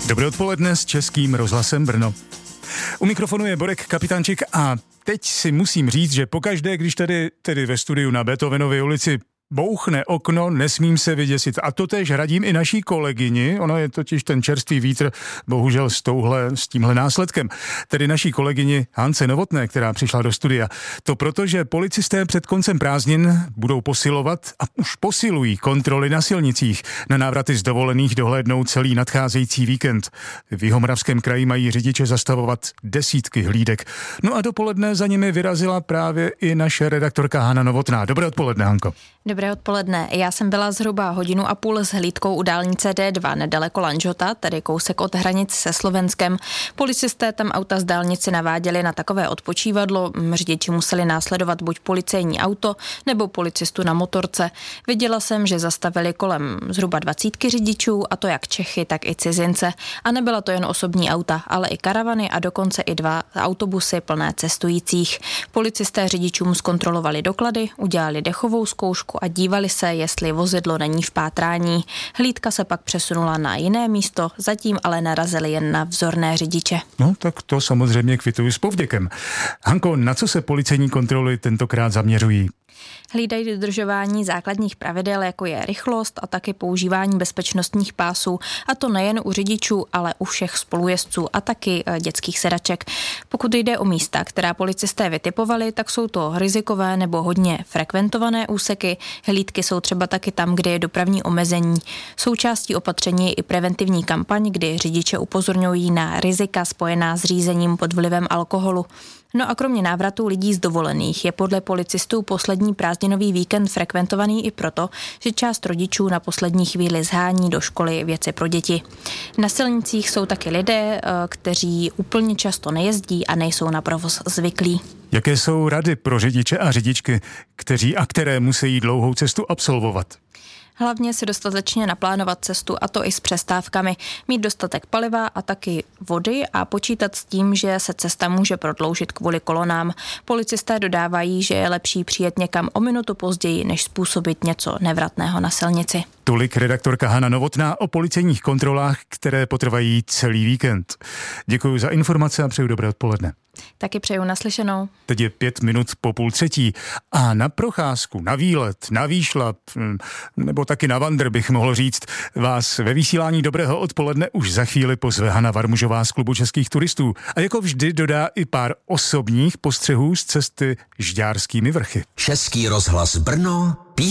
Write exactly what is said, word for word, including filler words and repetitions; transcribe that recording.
Dobré odpoledne s Českým rozhlasem Brno. U mikrofonu je Borek Kapitánčik a teď si musím říct, že pokaždé, když tady, tady ve studiu na Beethovenově ulici bouchne okno, nesmím se vyděsit. A to též radím i naší kolegyni, ono je totiž ten čerstvý vítr, bohužel s, touhle, s tímhle následkem. Tedy naší kolegyni Hance Novotné, která přišla do studia. To proto, že policisté před koncem prázdnin budou posilovat a už posilují kontroly na silnicích. Na návraty z dovolených dohlédnou celý nadcházející víkend. V Jihomoravském kraji mají řidiče zastavovat desítky hlídek. No a dopoledne za nimi vyrazila právě i naše redaktorka Hana Novotná. Dobré odpoledne, Hanko. Dobré odpoledne. Já jsem byla zhruba hodinu a půl s hlídkou u dálnice D dva nedaleko Lanžhota, tedy kousek od hranic se Slovenskem. Policisté tam auta z dálnice naváděli na takové odpočívadlo. Řidiči museli následovat buď policejní auto nebo policistu na motorce. Viděla jsem, že zastavili kolem zhruba dvacítky řidičů, a to jak Čechy, tak i cizince. A nebyla to jen osobní auta, ale i karavany a dokonce i dva autobusy plné cestujících. Policisté řidičům zkontrolovali doklady, udělali dechovou zkoušku a dívali se, jestli vozidlo není v pátrání. Hlídka se pak přesunula na jiné místo, zatím ale narazili jen na vzorné řidiče. No tak to samozřejmě kvituju s povděkem. Hanko, na co se policejní kontroly tentokrát zaměřují? Hlídají dodržování základních pravidel, jako je rychlost a taky používání bezpečnostních pásů, a to nejen u řidičů, ale u všech spolujezdců a taky dětských sedaček. Pokud jde o místa, která policisté vytipovali, tak jsou to rizikové nebo hodně frekventované úseky. Hlídky jsou třeba taky tam, kde je dopravní omezení. Součástí opatření je i preventivní kampaň, kdy řidiče upozorňují na rizika spojená s řízením pod vlivem alkoholu. No a kromě návratu lidí z dovolených je podle policistů poslední prázdninový víkend frekventovaný i proto, že část rodičů na poslední chvíli zhání do školy věci pro děti. Na silnicích jsou taky lidé, kteří úplně často nejezdí a nejsou na provoz zvyklí. Jaké jsou rady pro řidiče a řidičky, kteří a které musí dlouhou cestu absolvovat? Hlavně si dostatečně naplánovat cestu, a to i s přestávkami, mít dostatek paliva a taky vody a počítat s tím, že se cesta může prodloužit kvůli kolonám. Policisté dodávají, že je lepší přijet někam o minutu později, než způsobit něco nevratného na silnici. Tolik redaktorka Hana Novotná o policejních kontrolách, které potrvají celý víkend. Děkuji za informace a přeju dobré odpoledne. Taky přeju naslyšenou. Teď je pět minut po půl třetí a na procházku, na výlet, na výšlap, nebo taky na vandr bych mohl říct, vás ve vysílání Dobrého odpoledne už za chvíli pozve Hana Varmužová z Klubu českých turistů a jako vždy dodá i pár osobních postřehů z cesty Žďárskými vrchy. Český rozhlas Brno.